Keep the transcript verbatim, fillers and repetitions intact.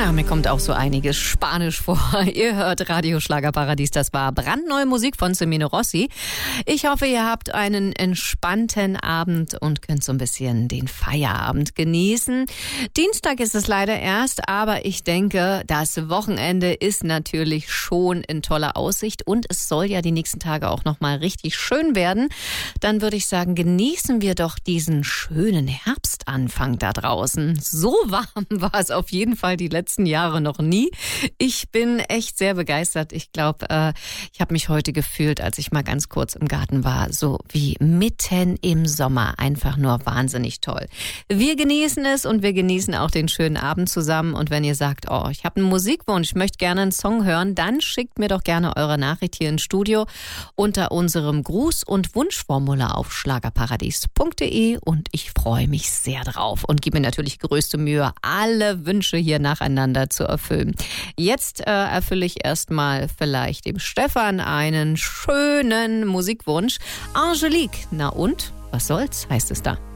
Ja, mir kommt auch so einiges Spanisch vor. Ihr hört Radio Schlagerparadies, das war brandneue Musik von Semino Rossi. Ich hoffe, ihr habt einen entspannten Abend und könnt so ein bisschen den Feierabend genießen. Dienstag ist es leider erst, aber ich denke, das Wochenende ist natürlich schon in toller Aussicht und es soll ja die nächsten Tage auch nochmal richtig schön werden. Dann würde ich sagen, genießen wir doch diesen schönen Herbstanfang da draußen. So warm war es auf jeden Fall die letzten Jahre noch nie. Ich bin echt sehr begeistert. Ich glaube, äh, ich habe mich heute gefühlt, als ich mal ganz kurz im Garten war, so wie mitten im Sommer. Einfach nur wahnsinnig toll. Wir genießen es und wir genießen auch den schönen Abend zusammen. Und wenn ihr sagt, oh, ich habe einen Musikwunsch, ich möchte gerne einen Song hören, dann schickt mir doch gerne eure Nachricht hier ins Studio unter unserem Gruß- und Wunschformular auf schlagerparadies punkt de und ich freue mich sehr drauf und gebe mir natürlich größte Mühe, alle Wünsche hier nacheinander zu erfüllen. Jetzt äh, erfülle ich erstmal vielleicht dem Stefan einen schönen Musikwunsch. Angelique, na und? Was soll's, heißt es da.